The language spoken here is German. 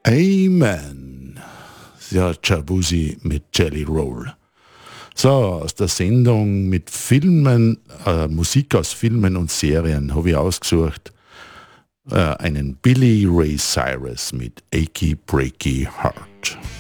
Amen. Ja, Jabuzi mit Jelly Roll. So, aus der Sendung mit Filmen, Musik aus Filmen und Serien habe ich ausgesucht einen Billy Ray Cyrus mit Achy Breaky Heart.